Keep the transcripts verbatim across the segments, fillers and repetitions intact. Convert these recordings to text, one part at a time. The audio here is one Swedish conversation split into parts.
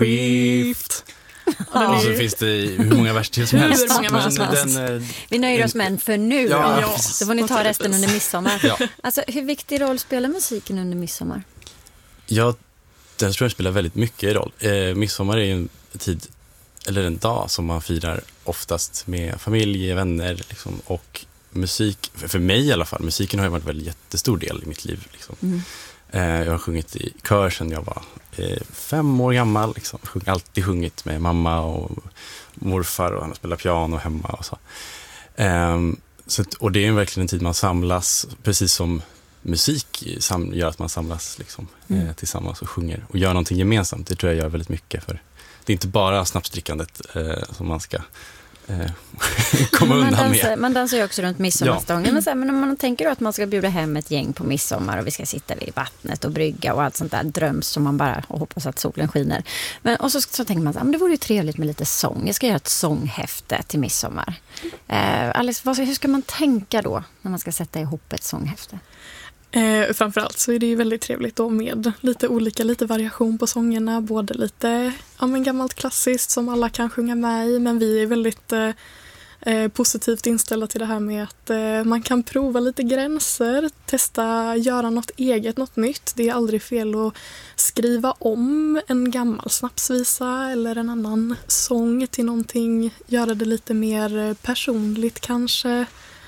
Skift. Ja. Och så finns det hur många vers till som helst. Hur många vers som helst. Den, Vi nöjer oss med en för nu. Ja, ja. Så får ni ta resten under midsommar. Ja. Alltså, hur viktig roll spelar musiken under midsommar? Ja, den tror jag spelar väldigt mycket roll. Eh, midsommar är ju en tid, eller en dag som man firar oftast med familj, vänner liksom, och musik, för, för mig i alla fall, musiken har ju varit en väldigt jättestor del i mitt liv. Liksom. Mm. Eh, jag har sjungit i kör sedan jag var eh, fem år gammal. Liksom. Jag har alltid sjungit med mamma och morfar och han spelar piano hemma och så. Eh, så och det är verkligen en tid man samlas, precis som musik sam, gör att man samlas liksom, mm. eh, tillsammans och sjunger och gör någonting gemensamt. Det tror jag gör väldigt mycket, för det är inte bara snapsdrickandet eh, som man ska eh, komma man undan dansar, med. Man dansar ju också runt midsommarstången. Ja. Men, så här, men om man tänker då att man ska bjuda hem ett gäng på midsommar och vi ska sitta vid vattnet och brygga och allt sånt där dröms som man bara och hoppas att solen skiner. Men, och så, så tänker man så här, men det vore ju trevligt med lite sång. Jag ska göra ett sånghäfte till midsommar. Eh, Alice, vad, hur ska man tänka då när man ska sätta ihop ett sånghäfte? Eh, framförallt så är det ju väldigt trevligt då med lite olika, lite variation på sångerna. Både lite ja, men gammalt klassiskt som alla kan sjunga med i. Men vi är väldigt eh, positivt inställda till det här med att eh, man kan prova lite gränser. Testa, göra något eget, något nytt. Det är aldrig fel att skriva om en gammal snapsvisa eller en annan sång till någonting. Göra det lite mer personligt kanske.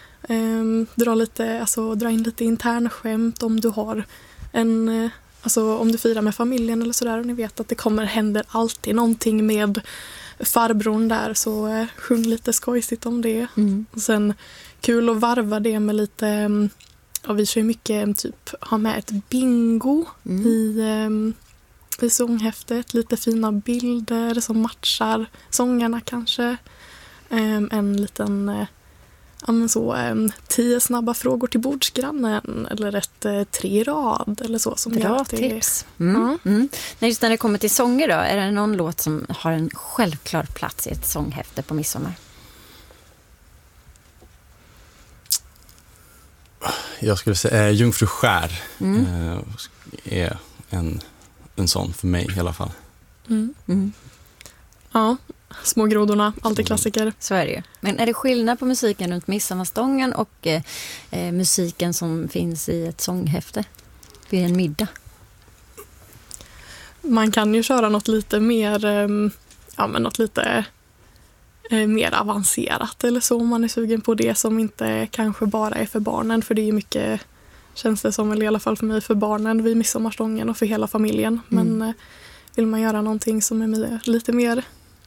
Um, dra, lite, alltså, dra in lite internskämt om du har en, alltså, om du firar med familjen eller sådär och ni vet att det kommer händer alltid någonting med farbrorn där, så uh, sjung lite skojsigt om det. Mm. Och sen kul att varva det med lite, ja, vi kör ju mycket typ ha med ett bingo mm. i, um, i sånghäftet, lite fina bilder som matchar sångarna kanske, um, en liten uh, Ja, men så, um, tio snabba frågor till bordsgrannen eller ett uh, tre rad eller så. Som Bra det tips. Mm. Mm. Mm. Nej, just när det kommer till sånger då, är det någon låt som har en självklar plats i ett sånghäfte på midsommar? Jag skulle säga äh, Jungfru skär mm. äh, är en, en sån för mig i alla fall. Mm. Mm. Ja, små grodorna, alltid klassiker. Så är det ju. Men är det skillnad på musiken runt midsommarstången och eh, musiken som finns i ett sånghäfte vid en middag? Man kan ju köra något lite mer, eh, ja men något lite eh, mer avancerat eller så om man är sugen på det som inte kanske bara är för barnen, för det är ju mycket, känns det som, eller i alla fall för mig, för barnen vid midsommarstången och för hela familjen. Mm. Men eh, vill man göra någonting som är mer, lite mer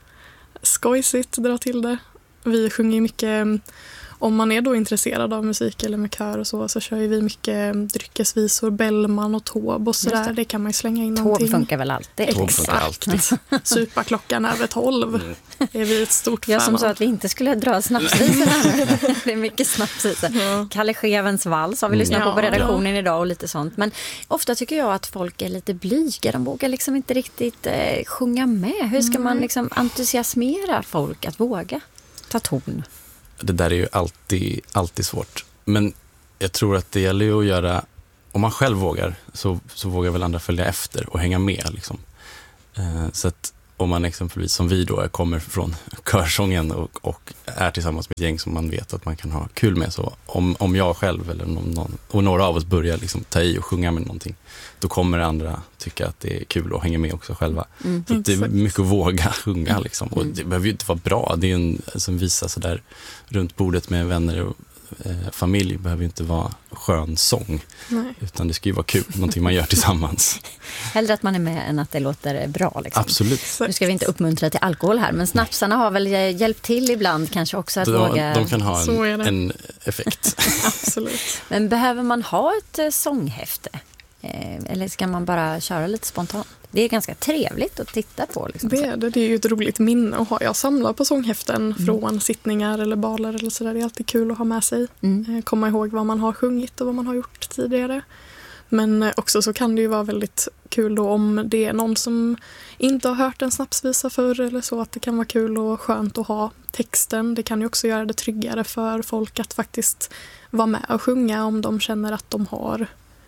skojsigt, dra till det. Vi sjunger mycket, om man är då intresserad av musik eller med kör och så, så kör vi mycket dryckesvisor, Bellman och Tåb och sådär. Det. det kan man ju slänga in Tåb någonting. Funkar väl alltid. Tåb funkar alltid. Supa klockan över tolv. Mm. Är vi ett stort fan. Jag som sa att vi inte skulle dra snapsvisorna. Det är mycket snapsvisor. Ja. Kalle Schevens vals har vi lyssnat mm. på på redaktionen ja. idag och lite sånt. Men ofta tycker jag att folk är lite blyga. De vågar liksom inte riktigt eh, sjunga med. Hur ska mm. man liksom entusiasmera folk att våga ta ton? Det där är ju alltid, alltid svårt. Men jag tror att det gäller ju att göra, om man själv vågar så, så vågar väl andra följa efter och hänga med. Liksom. Eh, så att om man exempelvis som vi då kommer från körsången och, och är tillsammans med ett gäng som man vet att man kan ha kul med, så om, om jag själv eller någon, och några av oss börjar liksom ta i och sjunga med någonting, då kommer andra tycka att det är kul att hänga med också själva. Mm, så det är mycket att våga sjunga liksom. Och det behöver ju inte vara bra. Det är en som visar så där runt bordet med vänner och eh, familj, behöver ju inte vara skön sång. Nej. Utan det ska ju vara kul, någonting man gör tillsammans. Hellre att man är med än att det låter bra. Liksom. Absolut. Nu ska vi inte uppmuntra till alkohol här, men snapsarna har väl hjälpt till ibland kanske också att de, våga... De kan ha en, en effekt. Absolut. Men behöver man ha ett sånghäfte? Eller ska man bara köra lite spontant? Det är ganska trevligt att titta på. Liksom. Det, är det, det är ju ett roligt minne att ha. Jag samlar på sånghäften mm. från sittningar eller baler eller sådär. Det är alltid kul att ha med sig. Mm. Komma ihåg vad man har sjungit och vad man har gjort tidigare. Men också så kan det ju vara väldigt kul då om det är någon som inte har hört en snapsvisa förr eller så, att det kan vara kul och skönt att ha texten. Det kan ju också göra det tryggare för folk att faktiskt vara med och sjunga om de känner att de har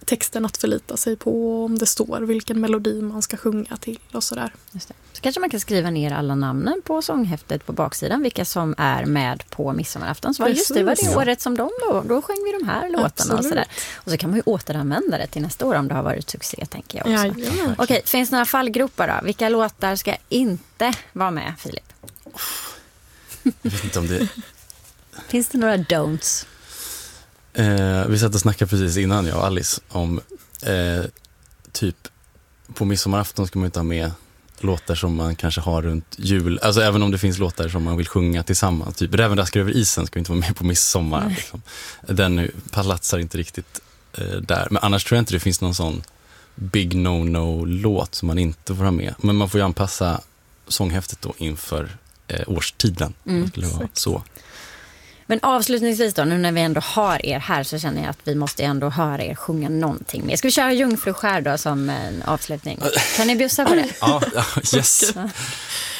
texten att förlita sig på, om det står vilken melodi man ska sjunga till och sådär. Just det. Så kanske man kan skriva ner alla namnen på sånghäftet på baksidan, vilka som är med på midsommarafton. Så just det var det året som de då, då sjöng vi de här låtarna och sådär. Och så kan man ju återanvända det till nästa år om det har varit succé, tänker jag också. Ja, okej, finns det några fallgropar då? Vilka låtar ska inte vara med, Filip? Jag vet inte om det... Finns det några don'ts? Eh, vi satt och snackade precis innan, jag och Alice, om eh, typ på midsommarafton ska man inte ha med låtar som man kanske har runt jul. Alltså även om det finns låtar som man vill sjunga tillsammans. Typ Räven raskar över isen ska inte vara med på midsommar. Liksom. Den palatsar inte riktigt eh, där. Men annars tror jag inte det finns någon sån big no-no-låt som man inte får ha med. Men man får ju anpassa sånghäftet då inför eh, årstiden. Mm, skulle vara så. Men avslutningsvis då, nu när vi ändå har er här, så känner jag att vi måste ändå höra er sjunga någonting mer. Ska vi köra Jungfruskär då som en avslutning? Kan ni bjussa på det? Ja, yes.